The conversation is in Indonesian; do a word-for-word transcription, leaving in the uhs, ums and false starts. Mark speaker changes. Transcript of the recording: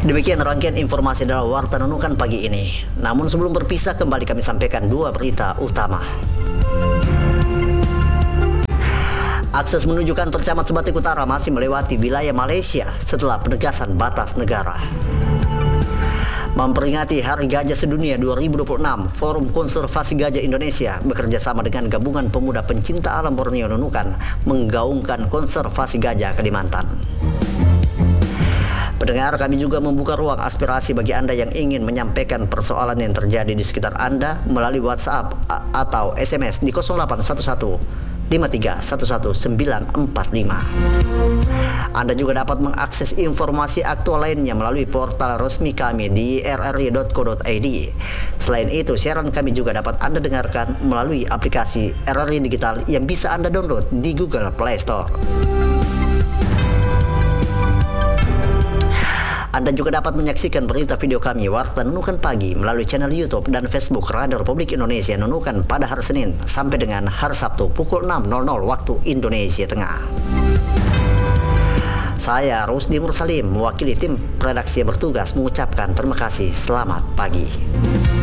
Speaker 1: Demikian rangkaian informasi dalam Warta Nunukan pagi ini. Namun sebelum berpisah, kembali kami sampaikan dua berita utama. Akses menuju kantor Camat Sebatik Utara masih melewati wilayah Malaysia setelah penegasan batas negara. Memperingati Hari Gajah Sedunia dua ribu dua puluh enam, Forum Konservasi Gajah Indonesia bekerja sama dengan Gabungan Pemuda Pencinta Alam Borneo Nunukan menggaungkan konservasi gajah Kalimantan. Pendengar, kami juga membuka ruang aspirasi bagi Anda yang ingin menyampaikan persoalan yang terjadi di sekitar Anda melalui WhatsApp atau S M S di nol delapan satu satu lima tiga satu satu sembilan empat lima. Anda juga dapat mengakses informasi aktual lainnya melalui portal resmi kami di r r i dot co dot i d. Selain itu, siaran kami juga dapat Anda dengarkan melalui aplikasi R R I Digital yang bisa Anda download di Google Play Store. Anda juga dapat menyaksikan berita video kami Warta Nunukan Pagi melalui channel YouTube dan Facebook Radio Republik Indonesia Nunukan pada hari Senin sampai dengan hari Sabtu pukul enam waktu Indonesia Tengah. Saya Rusdi Mursalim mewakili tim redaksi yang bertugas mengucapkan terima kasih. Selamat pagi.